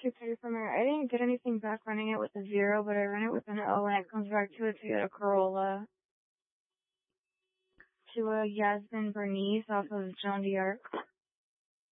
actually pay from it. I didn't get anything back running it with a 0, but I ran it with an O, and it comes back to a Toyota Corolla. To a Yasmin Bernice off of John D'Arc.